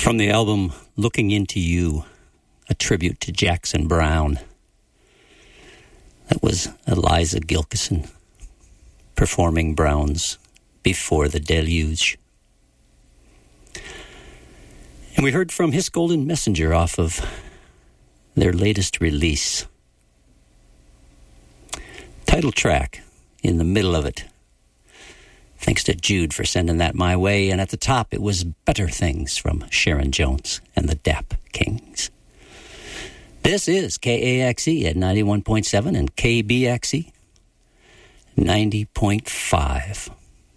From the album Looking Into You, a tribute to Jackson Browne. That was Eliza Gilkyson performing Browne's Before the Deluge. And we heard from His Golden Messenger off of their latest release. Title track in the middle of it. Thanks to Jude for sending that my way. And at the top, it was Better Things from Sharon Jones and the Dap Kings. This is KAXE at 91.7 and KBXE 90.5.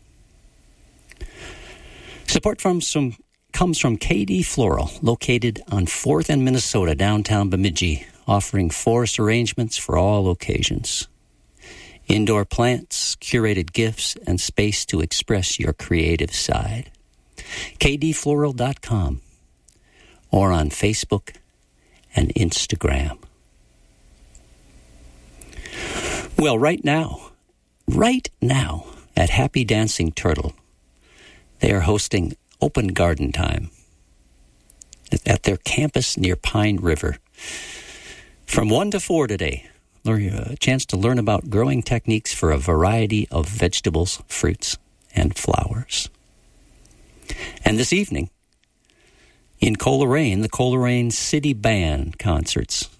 Support comes from KD Floral, located on 4th and Minnesota, downtown Bemidji, offering florist arrangements for all occasions. Indoor plants, curated gifts, and space to express your creative side. kdfloral.com or on Facebook and Instagram. Well, right now, at Happy Dancing Turtle, they are hosting Open Garden Time at their campus near Pine River from 1 to 4 today. A chance to learn about growing techniques for a variety of vegetables, fruits, and flowers. And this evening, in Coleraine, the Coleraine City Band concerts.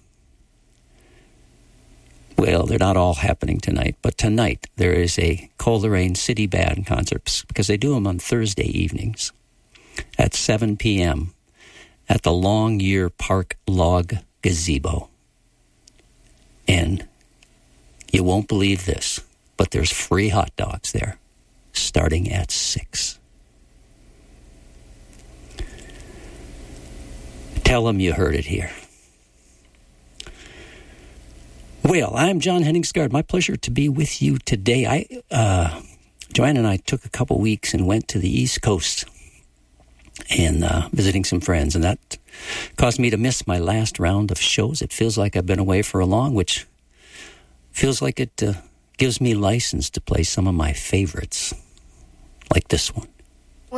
Well, they're not all happening tonight, but tonight there is a Coleraine City Band concert because they do them on Thursday evenings at 7 p.m. at the Longyear Park Log Gazebo. And you won't believe this, but there's free hot dogs there, starting at 6. Tell them you heard it here. Well, I'm John Henningsgaard. My pleasure to be with you today. Joanne and I took a couple weeks and went to the East Coast and visiting some friends, and that caused me to miss my last round of shows. It feels like I've been away for a long, which feels like it gives me license to play some of my favorites, like this one.